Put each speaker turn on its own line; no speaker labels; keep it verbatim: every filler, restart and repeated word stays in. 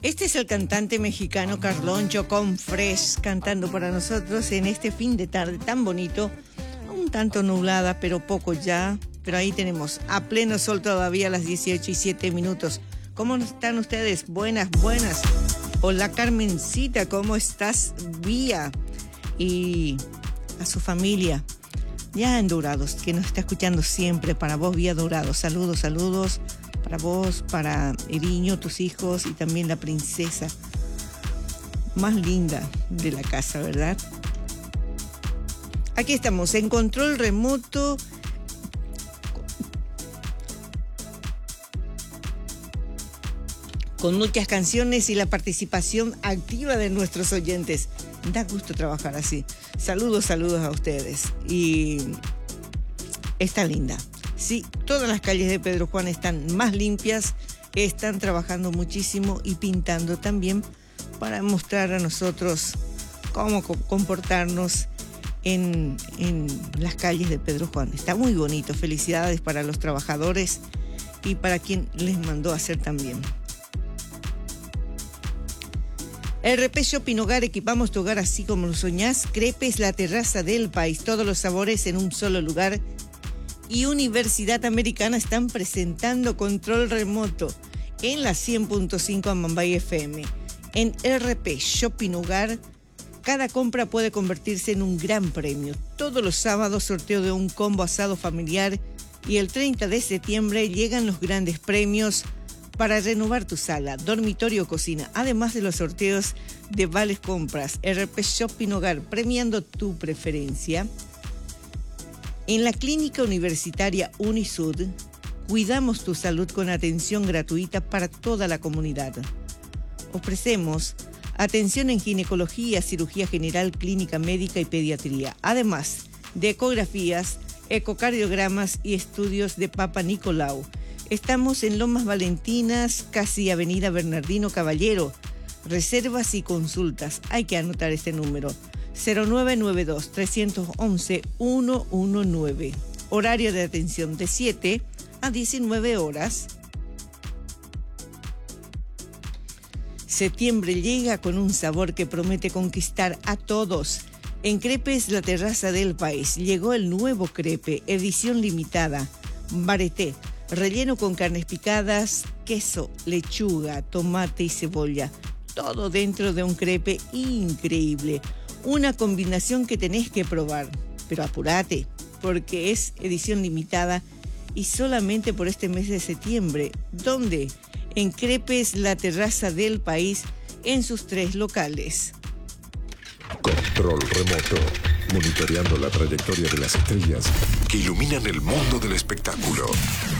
Este es el cantante mexicano Carloncho con Fresh, cantando para nosotros en este fin de tarde tan bonito, un tanto nublada, pero poco ya, pero ahí tenemos a pleno sol todavía a las dieciocho y siete minutos. ¿Cómo están ustedes? Buenas, buenas. Hola Carmencita, ¿cómo estás? Vía y a su familia, ya en Dorados, que nos está escuchando siempre, para vos Vía Dorados. Saludos, saludos. Para vos, para Eriño, tus hijos y también la princesa más linda de la casa, ¿verdad? Aquí estamos, en control remoto. Con muchas canciones y la participación activa de nuestros oyentes. Da gusto trabajar así. Saludos, saludos a ustedes. Y está linda. Sí, todas las calles de Pedro Juan están más limpias, están trabajando muchísimo y pintando también para mostrar a nosotros cómo comportarnos en, en las calles de Pedro Juan. Está muy bonito, felicidades para los trabajadores y para quien les mandó a hacer también. R P Shopping Hogar, equipamos tu hogar así como lo soñás. Crepes, la terraza del país, todos los sabores en un solo lugar. Y Universidad Americana están presentando Control Remoto en la cien punto cinco Amambay F M. En R P Shopping Hogar, cada compra puede convertirse en un gran premio. Todos los sábados sorteo de un combo asado familiar y el treinta de septiembre llegan los grandes premios para renovar tu sala, dormitorio o cocina, además de los sorteos de vales compras. R P Shopping Hogar, premiando tu preferencia. En la Clínica Universitaria Unisud, cuidamos tu salud con atención gratuita para toda la comunidad. Ofrecemos atención en ginecología, cirugía general, clínica médica y pediatría, además de ecografías, ecocardiogramas y estudios de Papa Nicolau. Estamos en Lomas Valentinas, casi Avenida Bernardino Caballero. Reservas y consultas, hay que anotar este número. cero nueve nueve dos, tres once, uno uno nueve. Horario de atención de siete a diecinueve horas. Septiembre llega con un sabor que promete conquistar a todos. En Crepes, la terraza del país, llegó el nuevo crepe, edición limitada. Vareté, relleno con carnes picadas, queso, lechuga, tomate y cebolla. Todo dentro de un crepe increíble. Una combinación que tenés que probar, pero apurate, porque es edición limitada y solamente por este mes de septiembre. ¿Dónde? En Crepes, la terraza del país, en sus tres locales.
Control remoto, monitoreando la trayectoria de las estrellas que iluminan el mundo del espectáculo.